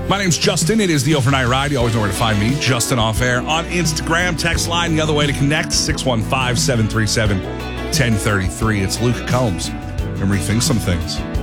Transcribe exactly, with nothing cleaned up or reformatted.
My name's Justin. It is the Overnight Ride. You always know where to find me, Justin Off Air, on Instagram. Text line the other way to connect, six one five, seven three seven, one zero three three. It's Luke Combs. And rethink some things.